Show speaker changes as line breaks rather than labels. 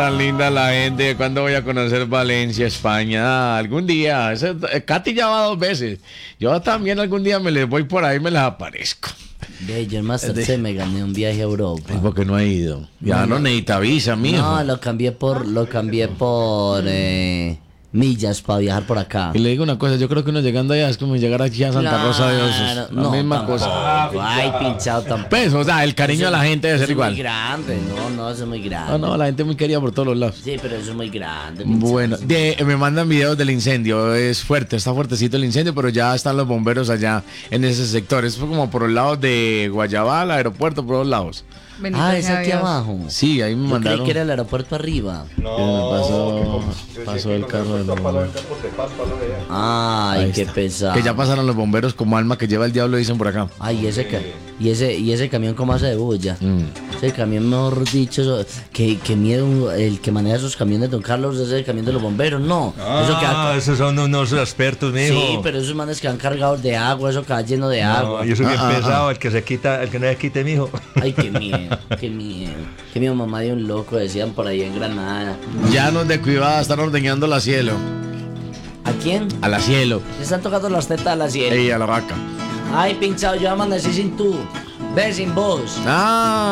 tan linda la gente. ¿Cuándo voy a conocer Valencia, España? Algún día. Katy ya va 2 veces. Yo también algún día me les voy por ahí y me les aparezco.
Ve, yo en Masterchef me gané un viaje a Europa.
¿Por qué no ha ido? Ya no necesita visa, mijo.
No, lo cambié por millas para viajar por acá.
Y le digo una cosa, yo creo que uno llegando allá es como llegar aquí a Santa Rosa de Osos. La misma cosa.
Ay, pinchado tampoco.
Pues, o sea, el cariño a la gente debe ser igual.
Es muy grande, no, eso es muy grande.
No, la gente es muy querida por todos los lados.
Sí, pero eso es muy grande. Pinchado.
Bueno, me mandan videos del incendio. Es fuerte, está fuertecito el incendio, pero ya están los bomberos allá en ese sector. Es como por los lados de Guayabal, aeropuerto, por los lados.
Bendito
Es
sea
aquí
Dios.
abajo.
Sí, ahí me
Yo
mandaron.
creí que era el aeropuerto arriba.
Pasó el carro de los bomberos.
Ay,
Ahí
qué
está.
pesado.
Que ya pasaron los bomberos como alma que lleva el diablo, dicen por acá.
Ay, y ese camión cómo hace de bulla. Ese camión, mejor dicho, que miedo el que maneja esos camiones, don Carlos, ese es el camión de los bomberos, no. Eso que
esos son unos expertos, mijo.
sí, pero esos manes que van cargados de agua, eso que va lleno de agua.
Yo soy bien pesado, el que no se quite, mijo.
Ay, qué miedo, qué miedo. Que mi mamá de un loco, decían por ahí en Granada.
Ya nos de cuidado, están ordeñando la cielo.
¿A quién?
A la cielo.
Le están tocando las tetas a la sierra.
Ey, a la vaca.
Ay, pinchado, yo amanecí sin tú. Ve sin vos.
Ah.